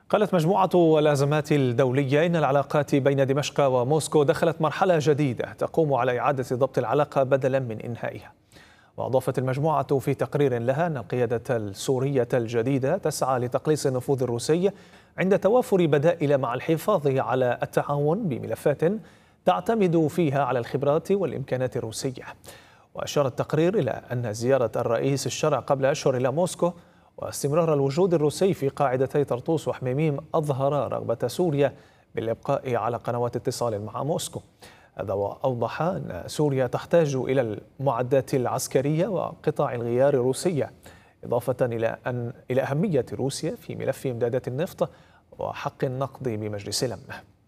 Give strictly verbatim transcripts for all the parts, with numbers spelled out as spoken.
قالت مجموعة الأزمات الدولية إن العلاقات بين دمشق وموسكو دخلت مرحلة جديدة تقوم على إعادة ضبط العلاقة بدلا من إنهائها. وأضافت المجموعة في تقرير لها أن القيادة السورية الجديدة تسعى لتقليص النفوذ الروسي عند توافر بدائل مع الحفاظ على التعاون بملفات تعتمد فيها على الخبرات والإمكانات الروسية. وأشار التقرير إلى أن زيارة الرئيس الشرع قبل أشهر إلى موسكو واستمرار الوجود الروسي في قاعدتي طرطوس وحميميم أظهر رغبة سوريا بالإبقاء على قنوات اتصال مع موسكو. هذا وأوضح أن سوريا تحتاج إلى المعدات العسكرية وقطع الغيار الروسية، إضافة إلى أن إلى أهمية روسيا في ملف إمدادات النفط وحق النقد بمجلس الأمن.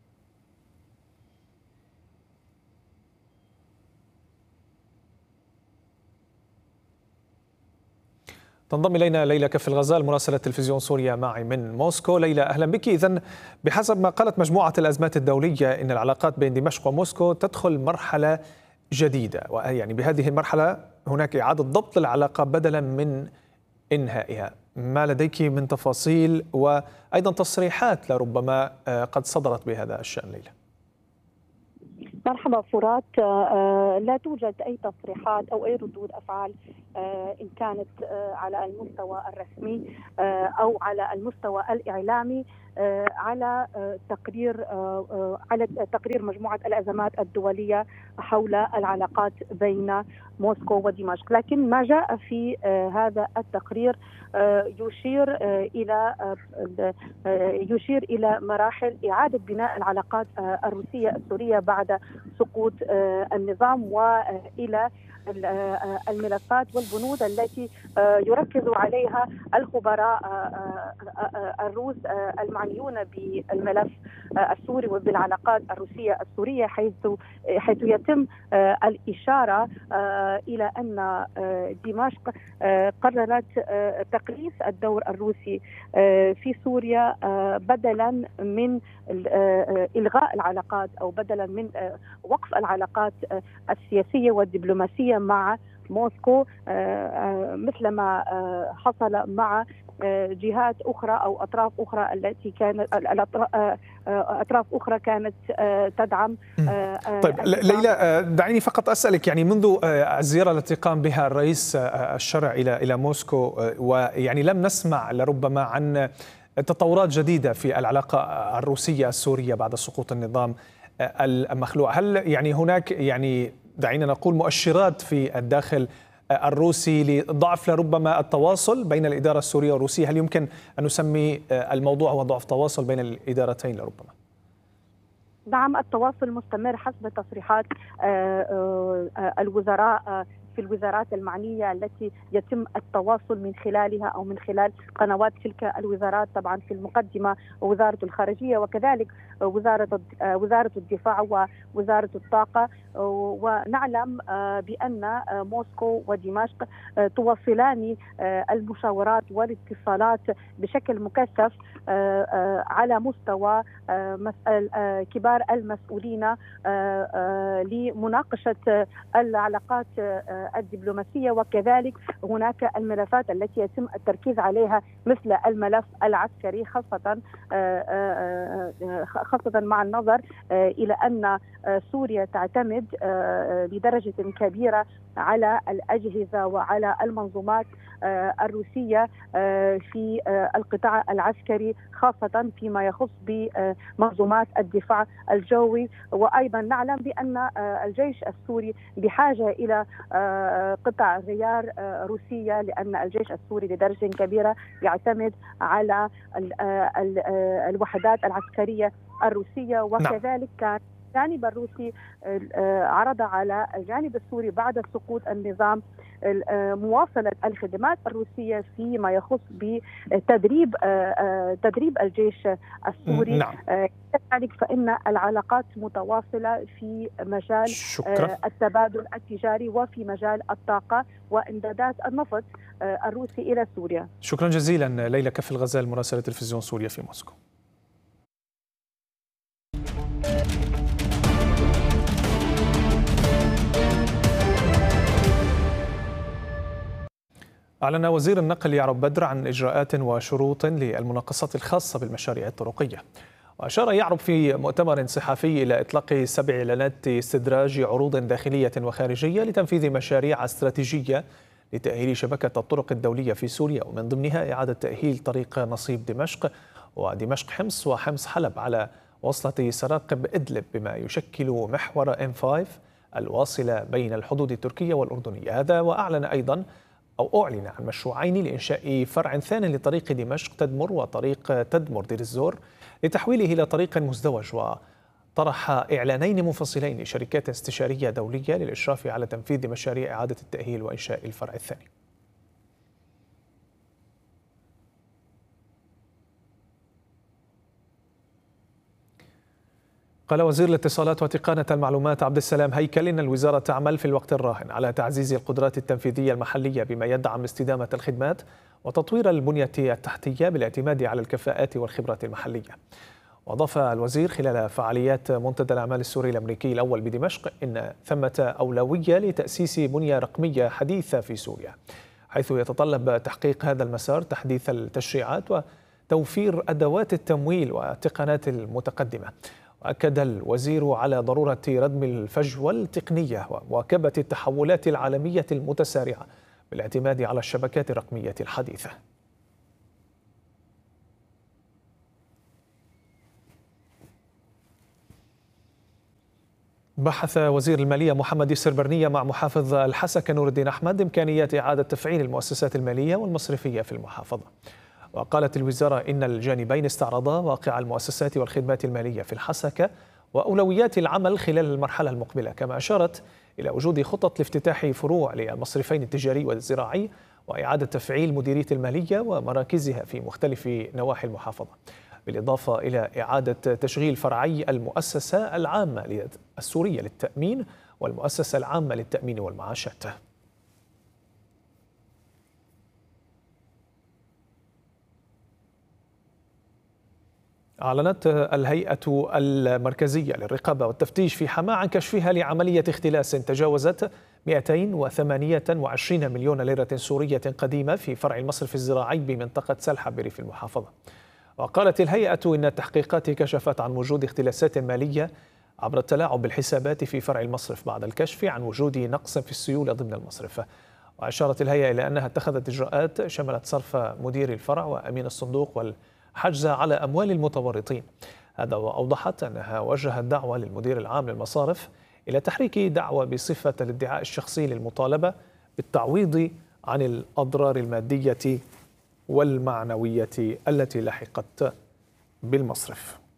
تنضم إلينا ليلى كف الغزال مراسلة تلفزيون سوريا معي من موسكو. ليلى أهلا بك. إذن بحسب ما قالت مجموعة الأزمات الدولية إن العلاقات بين دمشق وموسكو تدخل مرحلة جديدة، ويعني بهذه المرحلة هناك إعادة ضبط العلاقة بدلا من إنهائها. ما لديك من تفاصيل وأيضا تصريحات لربما قد صدرت بهذا الشأن ليلى؟ مرحبا فرات. لا توجد أي تصريحات أو أي ردود أفعال إن كانت على المستوى الرسمي أو على المستوى الإعلامي على تقرير على تقرير مجموعة الأزمات الدولية حول العلاقات بين موسكو ودمشق. لكن ما جاء في هذا التقرير يشير إلى يشير إلى مراحل إعادة بناء العلاقات الروسية السورية بعد سقوط النظام، وإلى الملفات والبنود التي يركز عليها الخبراء الروس المعنيون بالملف السوري وبالعلاقات الروسية السورية، حيث حيث يتم الإشارة إلى أن دمشق قررت تقليص الدور الروسي في سوريا بدلا من إلغاء العلاقات أو بدلا من وقف العلاقات السياسية والدبلوماسية مع موسكو، مثلما حصل مع جهات أخرى أو أطراف أخرى التي كانت أطراف أخرى كانت تدعم. طيب ليلى، دعيني فقط أسألك، يعني منذ الزيارة التي قام بها الرئيس الشرع إلى إلى موسكو، ويعني لم نسمع لربما عن تطورات جديدة في العلاقة الروسية السورية بعد سقوط النظام المخلوع. هل يعني هناك يعني دعينا نقول مؤشرات في الداخل الروسي لضعف لربما التواصل بين الإدارة السورية والروسية؟ هل يمكن أن نسمي الموضوع هو ضعف تواصل بين الإدارتين لربما؟ نعم، التواصل مستمر حسب تصريحات الوزراء في الوزارات المعنية التي يتم التواصل من خلالها أو من خلال قنوات تلك الوزارات، طبعا في المقدمة وزارة الخارجية وكذلك وزارة وزارة الدفاع ووزارة الطاقة. ونعلم بأن موسكو ودمشق تواصلان المشاورات والاتصالات بشكل مكثف على مستوى كبار المسؤولين لمناقشة العلاقات الدبلوماسية، وكذلك هناك الملفات التي يتم التركيز عليها مثل الملف العسكري، خاصة خاصة مع النظر إلى أن سوريا تعتمد بدرجة كبيرة على الأجهزة وعلى المنظومات الروسية في القطاع العسكري، خاصة فيما يخص بمنظومات الدفاع الجوي. وأيضا نعلم بأن الجيش السوري بحاجة إلى قطع غيار روسية، لأن الجيش السوري بدرجة كبيرة يعتمد على الوحدات العسكرية الروسية. وكذلك كان الجانب الروسي عرض على الجانب السوري بعد سقوط النظام مواصلة الخدمات الروسية فيما يخص بتدريب تدريب الجيش السوري. نعم. كذلك فإن العلاقات متواصلة في مجال شكرا. التبادل التجاري وفي مجال الطاقة وإمدادات النفط الروسي إلى سوريا. شكرا جزيلا ليلى كف الغزال مراسلة تلفزيون سوريا في موسكو. أعلن وزير النقل يعرب بدر عن إجراءات وشروط للمناقصات الخاصة بالمشاريع الطرقية. وأشار يعرب في مؤتمر صحفي إلى إطلاق سبع إعلانات استدراج عروض داخلية وخارجية لتنفيذ مشاريع استراتيجية لتأهيل شبكة الطرق الدولية في سوريا، ومن ضمنها إعادة تأهيل طريق نصيب دمشق ودمشق حمص وحمص حلب على وصلة سراقب إدلب، بما يشكل محور إم خمسة الواصلة بين الحدود التركية والأردنية. هذا وأعلن أيضا أو أعلن عن مشروعين لإنشاء فرع ثاني لطريق دمشق تدمر وطريق تدمر دير الزور لتحويله إلى طريق مزدوج، وطرح إعلانين منفصلين لشركات استشارية دولية للإشراف على تنفيذ مشاريع إعادة التأهيل وإنشاء الفرع الثاني. قال وزير الاتصالات وتقنية المعلومات عبد السلام هيكل إن الوزارة تعمل في الوقت الراهن على تعزيز القدرات التنفيذية المحلية بما يدعم استدامة الخدمات وتطوير البنية التحتية بالاعتماد على الكفاءات والخبرات المحلية. وأضاف الوزير خلال فعاليات منتدى الأعمال السوري الأمريكي الأول بدمشق إن ثمة أولوية لتأسيس بنية رقمية حديثة في سوريا، حيث يتطلب تحقيق هذا المسار تحديث التشريعات وتوفير أدوات التمويل والتقنيات المتقدمة. وأكد الوزير على ضرورة ردم الفجوة التقنية ومواكبة التحولات العالمية المتسارعة بالاعتماد على الشبكات الرقمية الحديثة. بحث وزير المالية محمد السربرنية مع محافظ الحسكة نور الدين أحمد إمكانيات إعادة تفعيل المؤسسات المالية والمصرفية في المحافظة. وقالت الوزارة إن الجانبين استعرضا واقع المؤسسات والخدمات المالية في الحسكة وأولويات العمل خلال المرحلة المقبلة، كما أشارت إلى وجود خطط لافتتاح فروع للمصرفين التجاري والزراعي وإعادة تفعيل مديرية المالية ومراكزها في مختلف نواحي المحافظة، بالإضافة إلى إعادة تشغيل فرعي المؤسسة العامة السورية للتأمين والمؤسسة العامة للتأمين والمعاشات. أعلنت الهيئة المركزية للرقابة والتفتيش في حماة عن كشفها لعملية اختلاس تجاوزت مئتين وثمانية وعشرين مليون ليرة سورية قديمة في فرع المصرف الزراعي بمنطقة سلحة بريف المحافظة. وقالت الهيئة إن التحقيقات كشفت عن وجود اختلاسات مالية عبر التلاعب بالحسابات في فرع المصرف بعد الكشف عن وجود نقص في السيولة ضمن المصرف. وأشارت الهيئة إلى أنها اتخذت إجراءات شملت صرف مدير الفرع وأمين الصندوق والحجز على أموال المتورطين. هذا وأوضحت أنها وجهت دعوة للمدير العام للمصارف إلى تحريك دعوة بصفة الادعاء الشخصي للمطالبة بالتعويض عن الأضرار المادية والمعنوية التي لحقت بالمصرف.